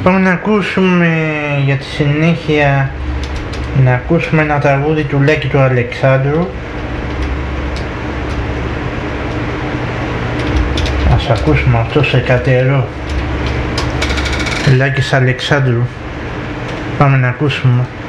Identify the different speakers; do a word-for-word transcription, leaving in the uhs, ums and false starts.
Speaker 1: Πάμε να ακούσουμε για τη συνέχεια, να ακούσουμε ένα τραγούδι του Λάκη του Αλεξάνδρου. Ας ακούσουμε αυτό σε κατερό. Λάκης Αλεξάνδρου. Πάμε να ακούσουμε.